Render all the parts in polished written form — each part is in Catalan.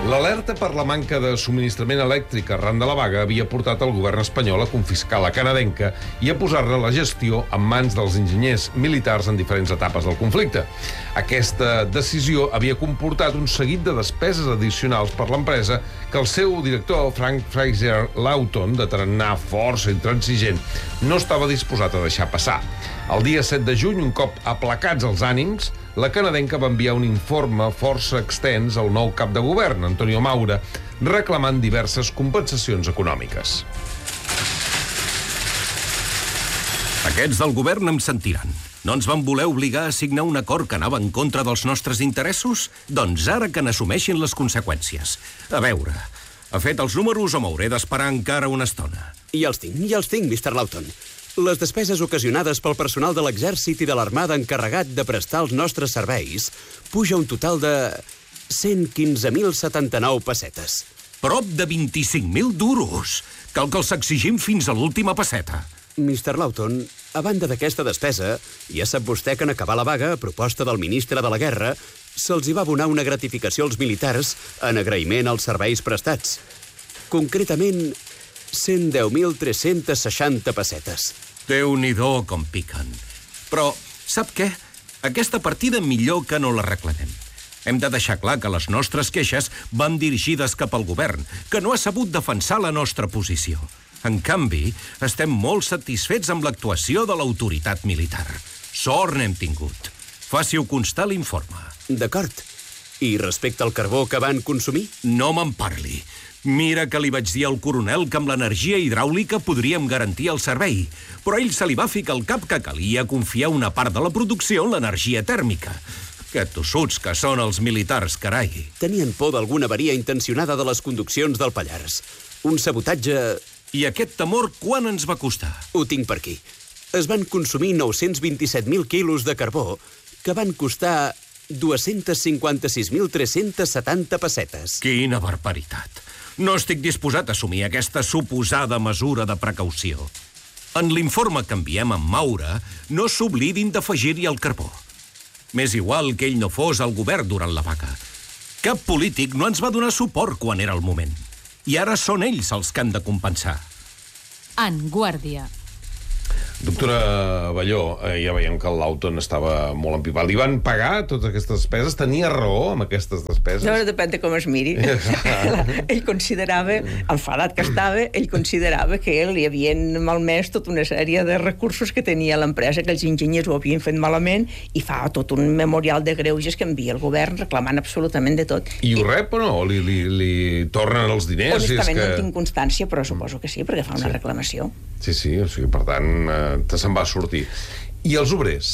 L'alerta per la manca de subministrament elèctric arran de la vaga havia portat el govern espanyol a confiscar la canadenca i a posar-ne la gestió en mans dels enginyers militars en diferents etapes del conflicte. Aquesta decisió havia comportat un seguit de despeses addicionals per l'empresa que el seu director, Frank Fraser Lawton, de tarannà força intransigent, no estava disposat a deixar passar. El dia 7 de juny, un cop aplacats els ànims, la canadenca va enviar un informe força extens al nou cap de govern, Antonio Maura, reclamant diverses compensacions econòmiques. Aquests del govern em sentiran. No ens van voler obligar a signar un acord que anava en contra dels nostres interessos? Doncs ara que n'assumeixin les conseqüències. A veure, ha fet els números o m'hauré d'esperar encara una estona? Ja els tinc, Mr. Lawton. Les despeses ocasionades pel personal de l'Exèrcit i de l'Armada encarregat de prestar els nostres serveis puja un total de 115.079 pessetes. Prop de 25.000 duros. Cal que els exigim fins a l'última pesseta. Mr. Lawton, a banda d'aquesta despesa, ja sap vostè que en acabar la vaga, a proposta del ministre de la Guerra, se'ls hi va abonar una gratificació als militars en agraïment als serveis prestats. Concretament, 110.360 pessetes. Déu-n'hi-do com piquen. Però, sap què? Aquesta partida millor que no la reclamem. Hem de deixar clar que les nostres queixes van dirigides cap al govern, que no ha sabut defensar la nostra posició. En canvi, estem molt satisfets amb l'actuació de l'autoritat militar. Sort n'hem tingut. Faci-ho constar l'informe. D'acord. I respecte al carbó que van consumir? No me'n parli. Mira que li vaig dir al coronel que amb l'energia hidràulica podríem garantir el servei, però ell se li va ficar al cap que calia confiar una part de la producció en l'energia tèrmica. Que tossuts que són els militars, carai. Tenien por d'alguna avaria intencionada de les conduccions del Pallars. Un sabotatge... I aquest temor quan ens va costar? Ho tinc per aquí. Es van consumir 927.000 quilos de carbó, que van costar 256.370 pessetes. Quina barbaritat. No estic disposat a assumir aquesta suposada mesura de precaució. En l'informe que enviem a Maura, no s'oblidin d'afegir-hi el carbó. M'és igual que ell no fos al govern durant la vaga. Cap polític no ens va donar suport quan era el moment. I ara són ells els que han de compensar. En guàrdia. Doctora Balló, ja veiem que el Lawton estava molt empipat. Li van pagar totes aquestes despeses? Tenia raó amb aquestes despeses? No, depèn de com es miri. Ell considerava, enfadat que estava, ell considerava que li havien malmès tota una sèrie de recursos que tenia l'empresa, que els enginyers ho havien fet malament, i fa tot un memorial de greuges que envia el govern reclamant absolutament de tot. I ho rep o no? Li tornen els diners? Honestament no en tinc constància, però suposo que sí, perquè fa una reclamació. Sí, o sigui, per tant, se'n va sortir. I els obrers?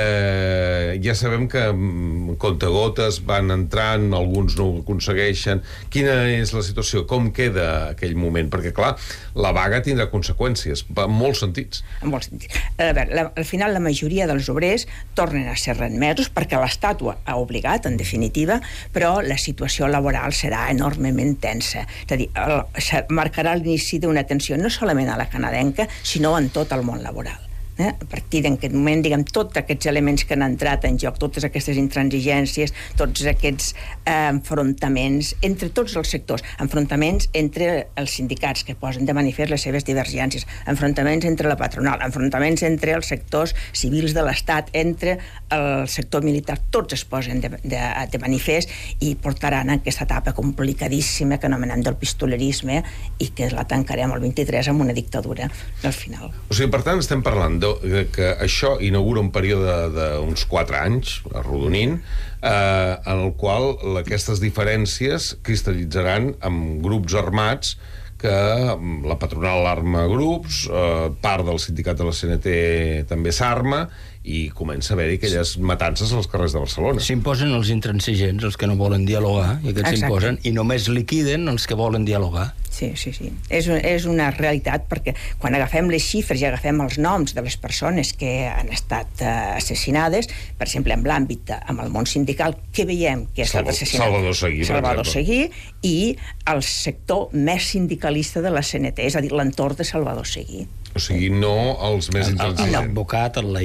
Ja sabem que contagotes van entrant, alguns no ho aconsegueixen. Quina és la situació? Com queda aquell moment? Perquè, clar, la vaga tindrà conseqüències, en molts sentits. En molts sentits. A veure, al final la majoria dels obrers tornen a ser readmesos perquè l'estàtua ha obligat, en definitiva, però la situació laboral serà enormement tensa. És a dir, marcarà l'inici d'una tensió no solament a la canadenca, sinó en tot el món laboral. A partir d'aquest moment, diguem, tots aquests elements que han entrat en joc, totes aquestes intransigències, tots aquests enfrontaments entre tots els sectors, enfrontaments entre els sindicats que posen de manifest les seves divergències, enfrontaments entre la patronal, enfrontaments entre els sectors civils de l'Estat, entre el sector militar, tots es posen de manifest i portaran en aquesta etapa complicadíssima que anomenem del pistolerisme i que la tancarem el 23 amb una dictadura al final. O sigui, per tant, estem parlant que això inaugura un període d'uns 4 anys, arrodonint, en el qual aquestes diferències cristal·litzaran amb grups armats que la patronal arma grups, part del sindicat de la CNT també s'arma, i comença a haver-hi aquelles matances als carrers de Barcelona. S'imposen els intransigents, els que no volen dialogar, i aquests s'imposen, i només liquiden els que volen dialogar. Sí. És una realitat, perquè quan agafem les xifres i agafem els noms de les persones que han estat assassinades, per exemple, en l'àmbit amb el món sindical, què veiem que ha estat assassinat? Salvador Seguí, i el sector més sindicalista de la CNT, és a dir, l'entorn de Salvador Seguí. O sigui, no els més intransigents. L'advocat, el lairet,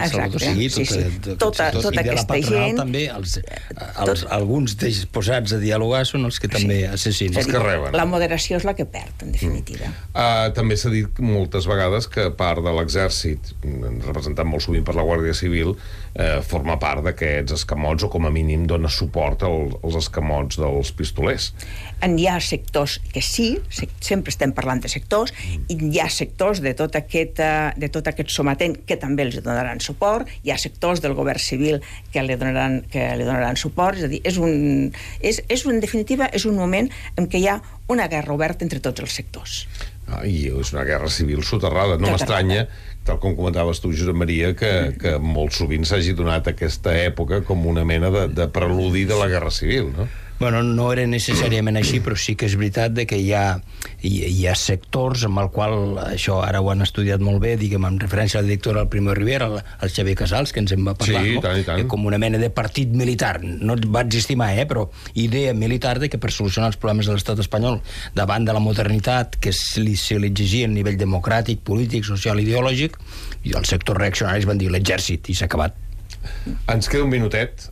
Salvador Seguí, tota i de la aquesta patronal gent... també, alguns disposats a dialogar són els que també assassinen. Els que reben. La moderació és la que perd, en definitiva. També s'ha dit moltes vegades que part de l'exèrcit, representat molt sovint per la Guàrdia Civil, forma part d'aquests escamots, o com a mínim dona suport als escamots dels pistolers. Hi ha sectors que sí, sempre estem parlant de sectors, i hi ha sectors de tot aquest sometent que també els donaran suport, hi ha sectors del govern civil que li donaran suport, és a dir, en definitiva, és un moment en què hi ha una guerra oberta entre tots els sectors. I és una guerra civil soterrada. No m'estranya, tal com comentaves tu, Josep Maria, que molt sovint s'hagi donat aquesta època com una mena de preludi de la guerra civil, no? Bueno, no era necessàriament així, però sí que és veritat que hi ha sectors amb el qual, això ara ho han estudiat molt bé, diguem, en referència a la directora del Primo Rivera, el Xavier Casals, que ens en va parlar, sí, no? tant. Com una mena de partit militar. No va existir mai, però idea militar de que per solucionar els problemes de l'estat espanyol davant de la modernitat que se li exigia a nivell democràtic, polític, social, ideològic, i els sectors reaccionaris van dir l'exèrcit, i s'ha acabat. Ens queda un minutet.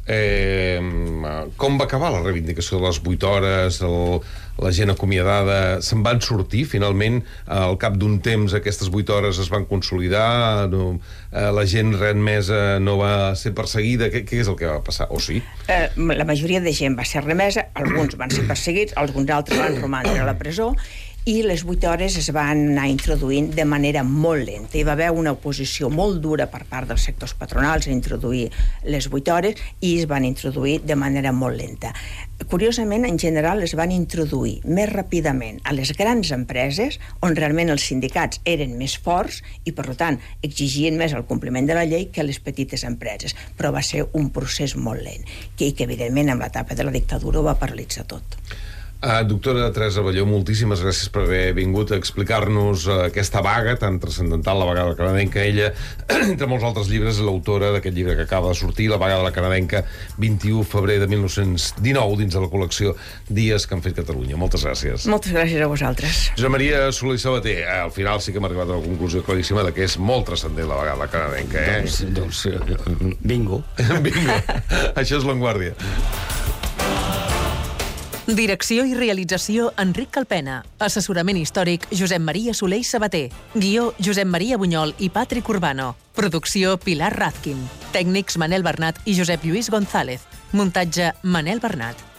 Com va acabar la reivindicació de les 8 hores? La gent acomiadada se'n van sortir? Finalment, al cap d'un temps, aquestes 8 hores es van consolidar? La gent readmesa no va ser perseguida? Què és el que va passar? O sí? La majoria de gent va ser remesa, alguns van ser perseguits, alguns altres van romandre a la presó, i les 8 hores es van anar introduint de manera molt lenta. Hi va haver una oposició molt dura per part dels sectors patronals a introduir les 8 hores i es van introduir de manera molt lenta. Curiosament, en general, es van introduir més ràpidament a les grans empreses, on realment els sindicats eren més forts i, per tant, exigien més el compliment de la llei que a les petites empreses. Però va ser un procés molt lent, que evidentment, amb l'etapa de la dictadura ho va paralitzar tot. Doctora Teresa Balló, moltíssimes gràcies per haver vingut a explicar-nos aquesta vaga tan transcendental, la vaga de la canadenca. Ella, entre molts altres llibres, és l'autora d'aquest llibre que acaba de sortir, La vaga de la canadenca, 21 febrer de 1919, dins de la col·lecció Dies que han fet Catalunya. Moltes gràcies. Moltes gràcies a vosaltres. Josep Maria Soler i Sabater, al final sí que hem arribat a la conclusió claríssima de que és molt transcendent la vaga de la canadenca, Doncs bingo. Bingo. Això és L'Enguàrdia. Direcció i realització Enric Calpena. Assessorament històric Josep Maria Soler i Sabater. Guió Josep Maria Bunyol i Patrick Urbano. Producció Pilar Razkin. Tècnics Manel Bernat i Josep Lluís González. Muntatge Manel Bernat.